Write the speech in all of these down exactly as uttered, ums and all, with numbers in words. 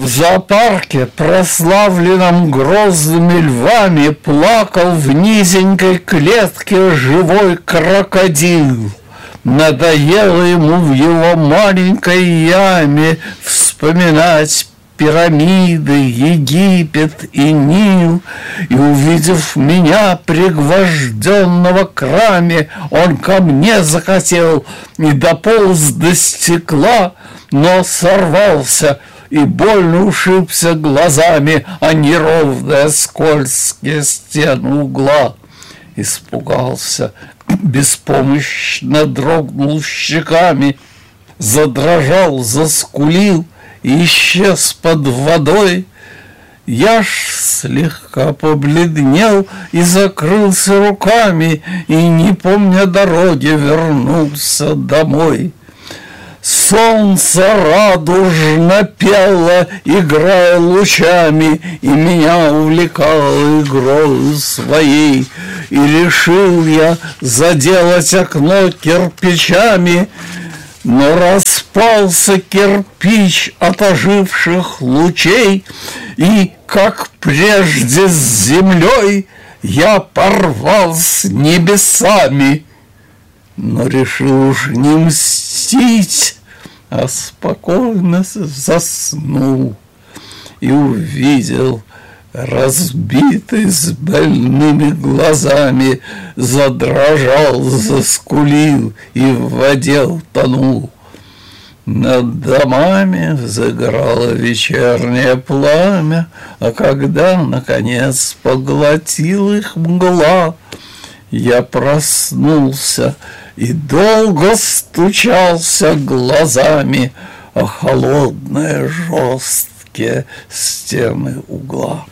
В зоопарке, прославленном грозными львами, плакал в низенькой клетке живой крокодил. Надоело ему в его маленькой яме вспоминать пирамиды, Египет и Нил. И, увидев меня, пригвожденного к раме, он ко мне захотел и дополз до стекла, но сорвался и больно ушибся глазами о неровные скользкие стены угла. Испугался, беспомощно дрогнул щеками, задрожал, заскулил и исчез под водой. Я ж слегка побледнел и закрылся руками, и, не помня дороги, вернулся домой. Солнце радужно пело, играя лучами, и меня увлекало игрою своей. И решил я заделать окно кирпичами, но распался кирпич от оживших лучей, и, как прежде с землей, я порвал с небесами. Но решил уж не мстить, а спокойно заснул и увидел разбитый с больными глазами, задрожал, заскулил и в воде утонул. Над домами загорало вечернее пламя, а когда, наконец, поглотил их мгла, я проснулся и долго стучался глазами о холодные жесткие стены угла.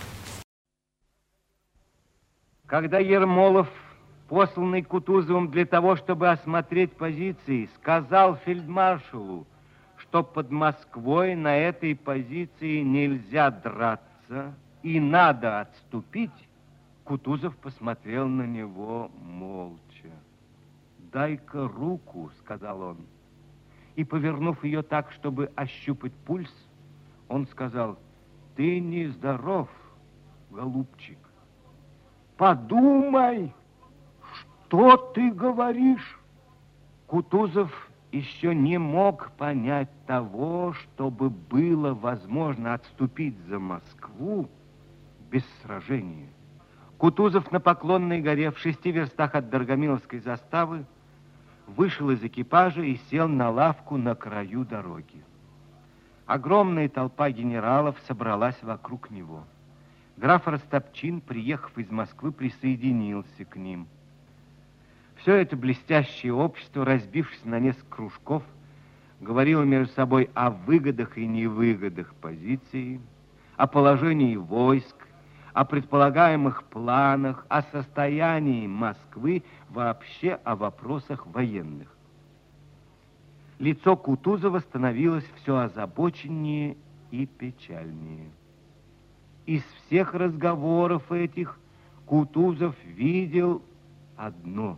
Когда Ермолов, посланный Кутузовым для того, чтобы осмотреть позиции, сказал фельдмаршалу, что под Москвой на этой позиции нельзя драться и надо отступить, Кутузов посмотрел на него молча. «Дай-ка руку», — сказал он. И, повернув ее так, чтобы ощупать пульс, он сказал: «Ты нездоров, голубчик. Подумай, что ты говоришь?» Кутузов еще не мог понять того, чтобы было возможно отступить за Москву без сражения. Кутузов на Поклонной горе в шести верстах от Доргомиловской заставы вышел из экипажа и сел на лавку на краю дороги. Огромная толпа генералов собралась вокруг него. Граф Растопчин, приехав из Москвы, присоединился к ним. Все это блестящее общество, разбившись на несколько кружков, говорило между собой о выгодах и невыгодах позиции, о положении войск, о предполагаемых планах, о состоянии Москвы, вообще о вопросах военных. Лицо Кутузова становилось все озабоченнее и печальнее. Из всех разговоров этих Кутузов видел одно: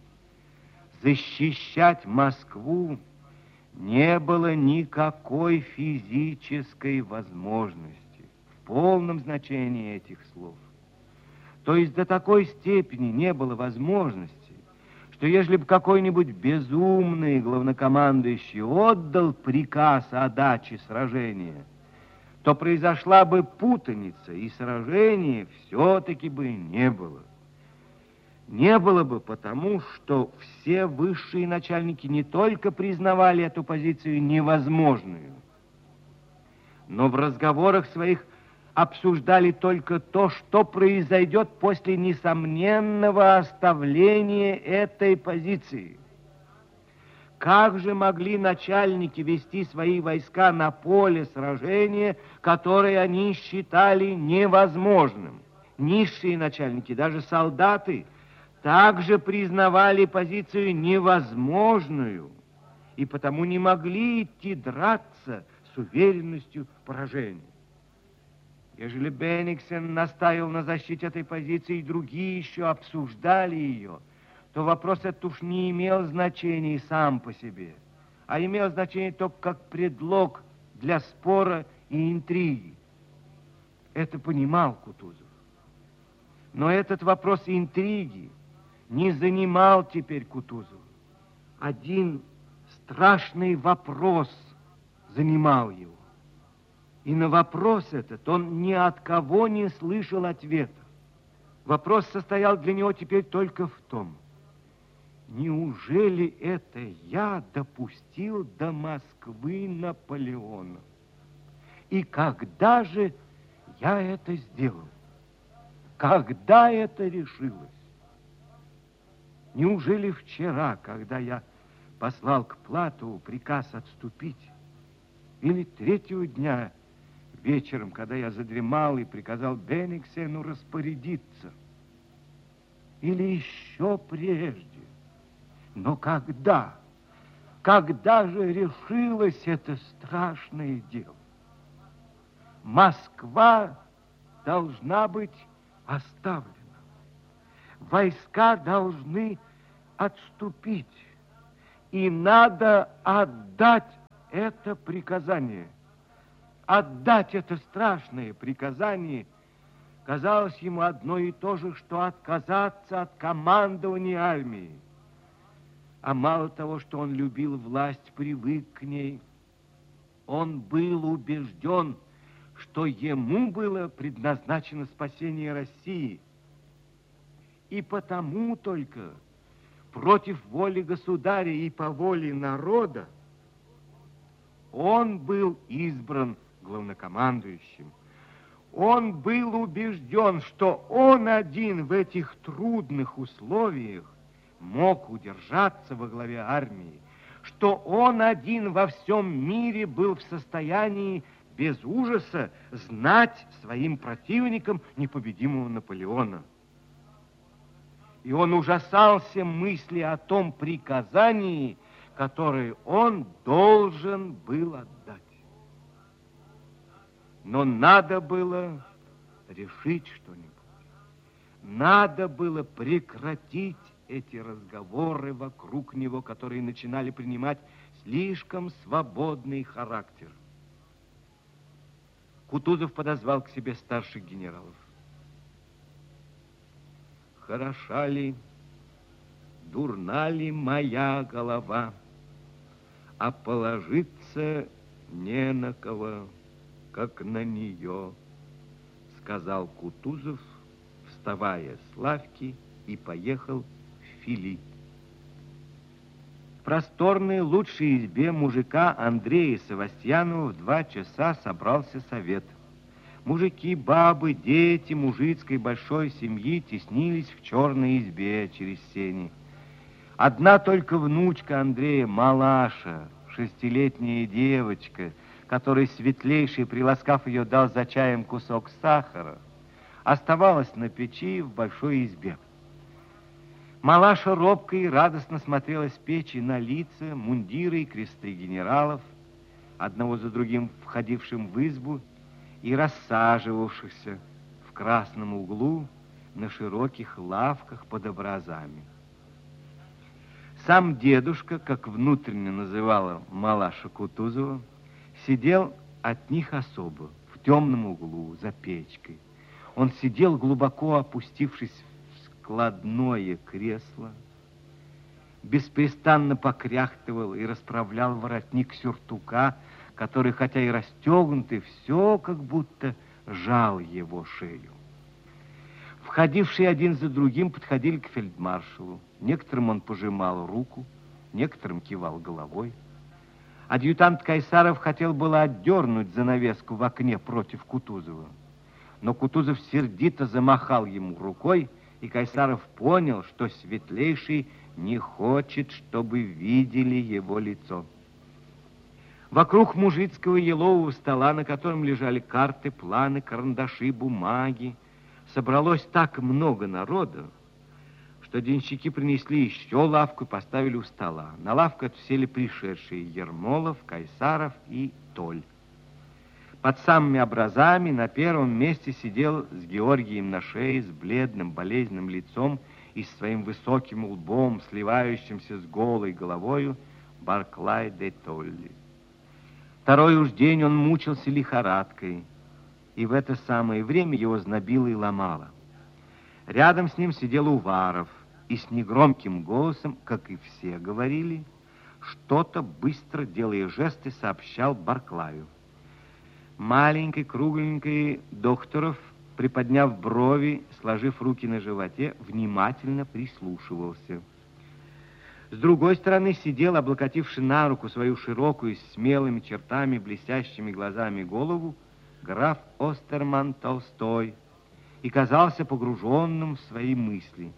защищать Москву не было никакой физической возможности в полном значении этих слов. То есть до такой степени не было возможности, что ежели бы какой-нибудь безумный главнокомандующий отдал приказ о даче сражения, то произошла бы путаница, и сражения все-таки бы не было. Не было бы потому, что все высшие начальники не только признавали эту позицию невозможную, но в разговорах своих обсуждали только то, что произойдет после несомненного оставления этой позиции. Как же могли начальники вести свои войска на поле сражения, которое они считали невозможным? Низшие начальники, даже солдаты, также признавали позицию невозможную и потому не могли идти драться с уверенностью поражения. Ежели Бенниксен настаивал на защите этой позиции, и другие еще обсуждали ее, то вопрос этот уж не имел значения сам по себе, а имел значение только как предлог для спора и интриги. Это понимал Кутузов. Но этот вопрос интриги не занимал теперь Кутузова. Один страшный вопрос занимал его. И на вопрос этот он ни от кого не слышал ответа. Вопрос состоял для него теперь только в том, неужели это я допустил до Москвы Наполеона? И когда же я это сделал? Когда это решилось? Неужели вчера, когда я послал к Платову приказ отступить, или третьего дня вечером, когда я задремал и приказал Бенигсену распорядиться, или еще прежде? Но когда? Когда же решилось это страшное дело? Москва должна быть оставлена. Войска должны отступить. И надо отдать это приказание. Отдать это страшное приказание казалось ему одно и то же, что отказаться от командования армией. А мало того, что он любил власть, привык к ней, он был убежден, что ему было предназначено спасение России. И потому только против воли государя и по воле народа он был избран главнокомандующим. Он был убежден, что он один в этих трудных условиях мог удержаться во главе армии, что он один во всем мире был в состоянии без ужаса знать своим противникам непобедимого Наполеона. И он ужасался мысли о том приказании, которое он должен был отдать. Но надо было решить что-нибудь. Надо было прекратить эти разговоры вокруг него, которые начинали принимать слишком свободный характер. Кутузов подозвал к себе старших генералов. Хороша ли, дурна ли моя голова, а положиться не на кого, как на нее, сказал Кутузов, вставая с лавки, и поехал в Фили. В просторной лучшей избе мужика Андрея Севастьянова в два часа собрался совет. Мужики, бабы, дети мужицкой большой семьи теснились в черной избе через сени. Одна только внучка Андрея, Малаша, шестилетняя девочка, которой светлейший, приласкав ее, дал за чаем кусок сахара, оставалась на печи в большой избе. Малаша робко и радостно смотрела с печи на лица, мундиры и кресты генералов, одного за другим входившим в избу и рассаживавшихся в красном углу на широких лавках под образами. Сам дедушка, как внутренне называла Малаша Кутузова, сидел от них особо, в темном углу, за печкой. Он сидел, глубоко опустившись в складное кресло, беспрестанно покряхтывал и расправлял воротник сюртука, который, хотя и расстегнутый, все как будто жал его шею. Входившие один за другим подходили к фельдмаршалу. Некоторым он пожимал руку, некоторым кивал головой. Адъютант Кайсаров хотел было отдернуть занавеску в окне против Кутузова, но Кутузов сердито замахал ему рукой, и Кайсаров понял, что светлейший не хочет, чтобы видели его лицо. Вокруг мужицкого елового стола, на котором лежали карты, планы, карандаши, бумаги, собралось так много народа, что денщики принесли еще лавку и поставили у стола. На лавку отсели пришедшие Ермолов, Кайсаров и Толь. Под самыми образами на первом месте сидел с Георгием на шее, с бледным болезненным лицом и с своим высоким лбом, сливающимся с голой головою, Барклай де Толли. Второй уж день он мучился лихорадкой, и в это самое время его знобило и ломало. Рядом с ним сидел Уваров, и с негромким голосом, как и все говорили, что-то, быстро делая жесты, сообщал Барклаю. Маленький, кругленький Докторов, приподняв брови, сложив руки на животе, внимательно прислушивался. С другой стороны сидел, облокотивший на руку свою широкую, с смелыми чертами, блестящими глазами голову, граф Остерман Толстой, и казался погруженным в свои мысли.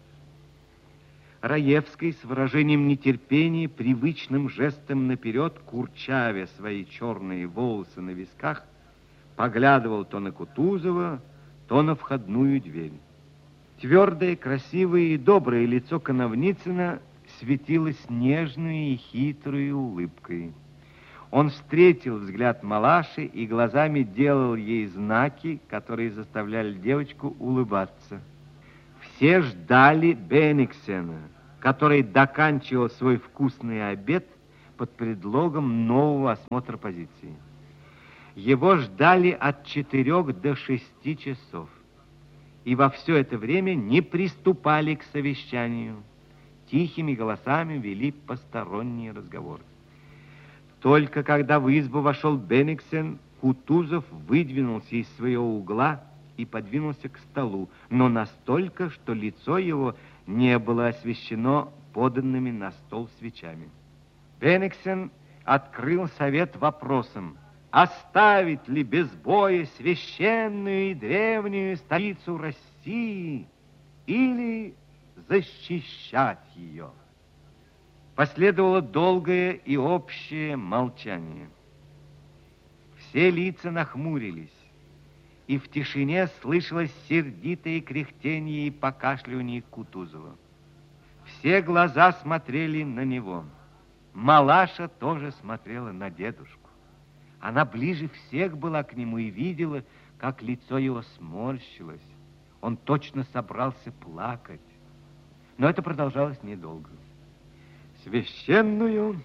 Раевский с выражением нетерпения, привычным жестом наперед, курчавя свои черные волосы на висках, поглядывал то на Кутузова, то на входную дверь. Твердое, красивое и доброе лицо Коновницына светилось нежной и хитрой улыбкой. Он встретил взгляд Малаши и глазами делал ей знаки, которые заставляли девочку улыбаться. Все ждали Бенниксена, который доканчивал свой вкусный обед под предлогом нового осмотра позиции. Его ждали от четырех до шести часов, и во все это время не приступали к совещанию. Тихими голосами вели посторонние разговоры. Только когда в избу вошел Бенниксен, Кутузов выдвинулся из своего угла и подвинулся к столу, но настолько, что лицо его не было освещено поданными на стол свечами. Бенниксен открыл совет вопросом: оставить ли без боя священную и древнюю столицу России или защищать ее? Последовало долгое и общее молчание. Все лица нахмурились, и в тишине слышалось сердитое кряхтение и покашливание Кутузова. Все глаза смотрели на него. Малаша тоже смотрела на дедушку. Она ближе всех была к нему и видела, как лицо его сморщилось. Он точно собрался плакать. Но это продолжалось недолго. Священную,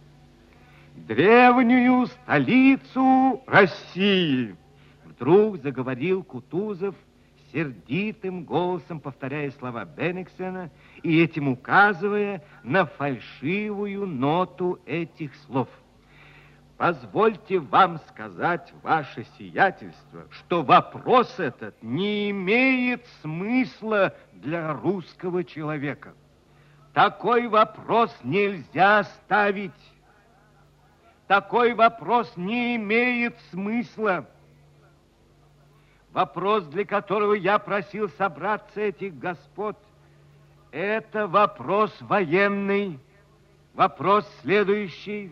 древнюю столицу России, вдруг заговорил Кутузов сердитым голосом, повторяя слова Бенниксена и этим указывая на фальшивую ноту этих слов. Позвольте вам сказать, ваше сиятельство, что вопрос этот не имеет смысла для русского человека. Такой вопрос нельзя ставить. Такой вопрос не имеет смысла. Вопрос, для которого я просил собраться этих господ, это вопрос военный. Вопрос следующий.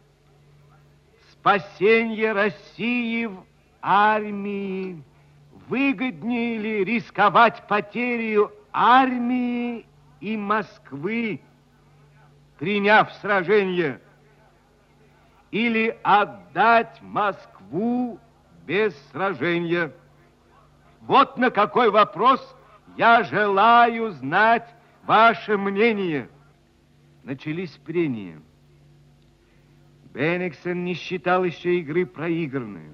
Спасение России в армии. Выгоднее ли рисковать потерю армии и Москвы, приняв сражение, или отдать Москву без сражения? Вот на какой вопрос я желаю знать ваше мнение. Начались прения. Бенниксен не считал еще игры проигранной.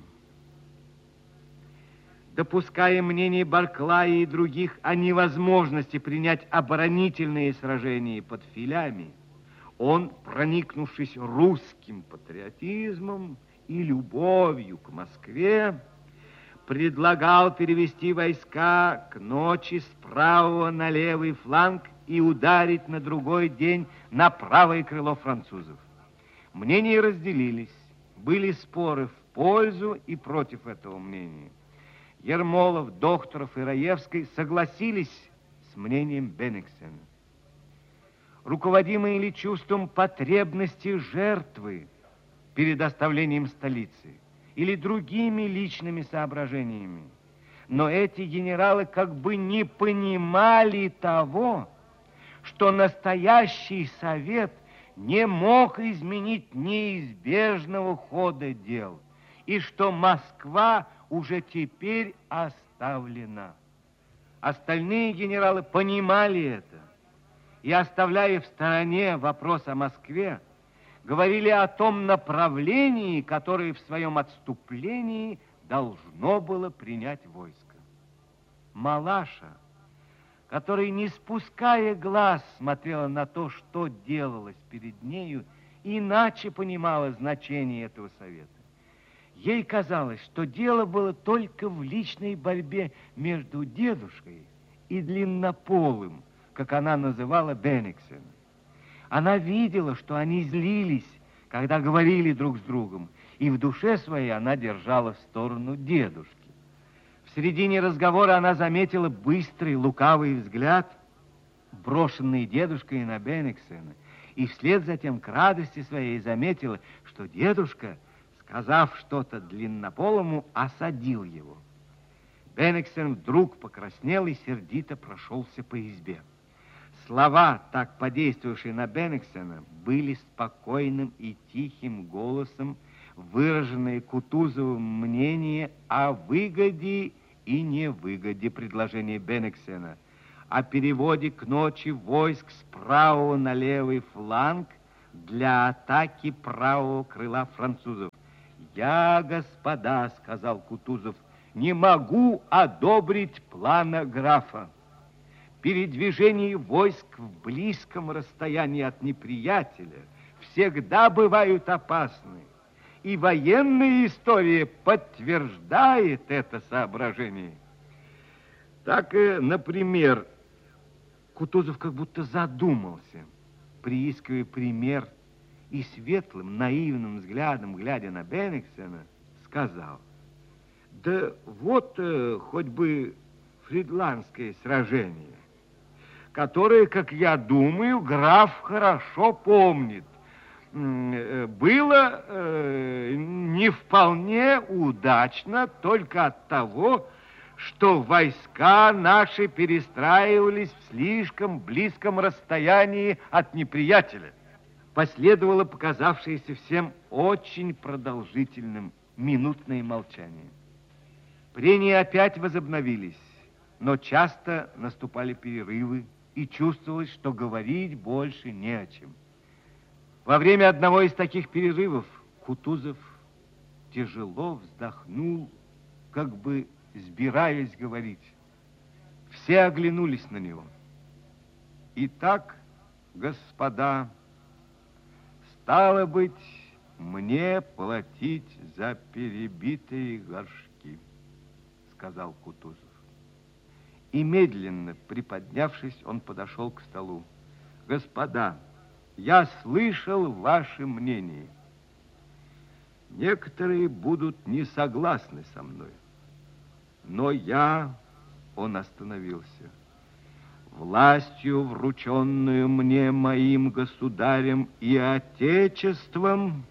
Допуская мнение Барклая и других о невозможности принять оборонительные сражения под Филями, он, проникнувшись русским патриотизмом и любовью к Москве, предлагал перевести войска к ночи с правого на левый фланг и ударить на другой день на правое крыло французов. Мнения разделились, были споры в пользу и против этого мнения. Ермолов, Докторов и Раевский согласились с мнением Бенниксена. Руководимые ли чувством потребности жертвы перед оставлением столицы или другими личными соображениями, но эти генералы как бы не понимали того, что настоящий совет не мог изменить неизбежного хода дел, и что Москва уже теперь оставлена. Остальные генералы понимали это, и, оставляя в стороне вопрос о Москве, говорили о том направлении, которое в своем отступлении должно было принять войско. Малаша, которая, не спуская глаз, смотрела на то, что делалось перед нею, иначе понимала значение этого совета. Ей казалось, что дело было только в личной борьбе между дедушкой и длиннополым, как она называла Бенниксена. Она видела, что они злились, когда говорили друг с другом, и в душе своей она держала в сторону дедушки. В середине разговора она заметила быстрый, лукавый взгляд, брошенный дедушкой на Бенниксена, и вслед за тем к радости своей заметила, что дедушка, сказав что-то длиннополому, осадил его. Бенниксен вдруг покраснел и сердито прошелся по избе. Слова, так подействовавшие на Бенниксена, были спокойным и тихим голосом, выраженные Кутузовым мнение о выгоде и невыгоде предложения Бенниксена, о переводе к ночи войск с правого на левый фланг для атаки правого крыла французов. «Я, господа, — сказал Кутузов, — не могу одобрить плана графа. Передвижение войск в близком расстоянии от неприятеля всегда бывают опасны, и военная история подтверждает это соображение». Так, например, Кутузов как будто задумался, приискивая пример, и светлым, наивным взглядом, глядя на Бенниксена, сказал: «Да вот э, хоть бы Фридландское сражение, которое, как я думаю, граф хорошо помнит, было э, не вполне удачно только от того, что войска наши перестраивались в слишком близком расстоянии от неприятеля». Последовало показавшееся всем очень продолжительным минутное молчание. Прения опять возобновились, но часто наступали перерывы, и чувствовалось, что говорить больше не о чем. Во время одного из таких перерывов Кутузов тяжело вздохнул, как бы сбираясь говорить. Все оглянулись на него. «Итак, господа, стало быть, мне платить за перебитые горшки», — сказал Кутузов. И медленно приподнявшись, он подошел к столу. «Господа, я слышал ваше мнение. Некоторые будут не согласны со мной, но я...» Он остановился. «Властью, врученную мне моим государем и отечеством,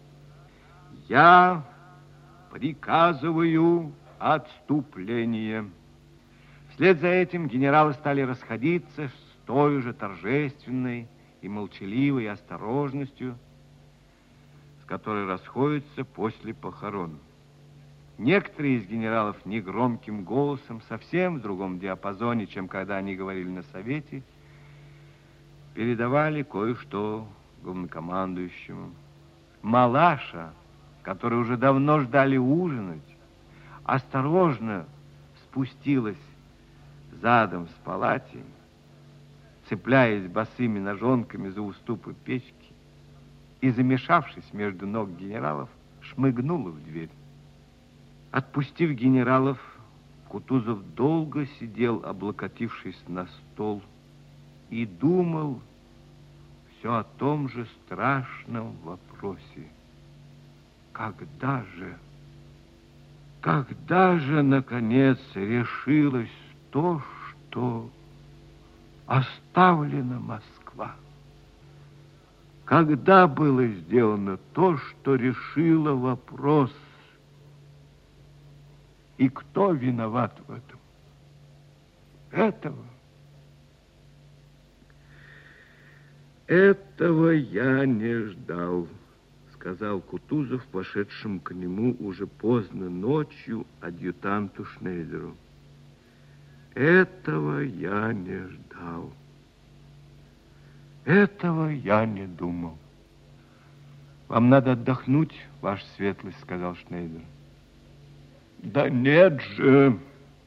я приказываю отступление». Вслед за этим генералы стали расходиться с той же торжественной и молчаливой осторожностью, с которой расходятся после похорон. Некоторые из генералов негромким голосом, совсем в другом диапазоне, чем когда они говорили на совете, передавали кое-что главнокомандующему. Малаша, который уже давно ждали ужинать, осторожно спустилась задом с палати, цепляясь босыми ножонками за уступы печки, и, замешавшись между ног генералов, шмыгнула в дверь. Отпустив генералов, Кутузов долго сидел, облокотившись на стол, и думал все о том же страшном вопросе. Когда же, когда же, наконец, решилось то, что оставлена Москва? Когда было сделано то, что решило вопрос? И кто виноват в этом? Этого? Этого я не ждал, сказал Кутузов, пошедшим к нему уже поздно ночью адъютанту Шнейдеру. Этого я не ждал. Этого я не думал. Вам надо отдохнуть, ваша светлость, сказал Шнейдер. Да нет же.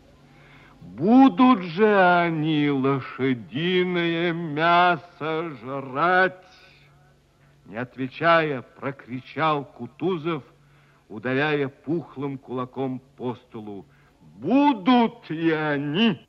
Будут же они лошадиное мясо жрать. Не отвечая, прокричал Кутузов, ударяя пухлым кулаком по столу. Будут и они.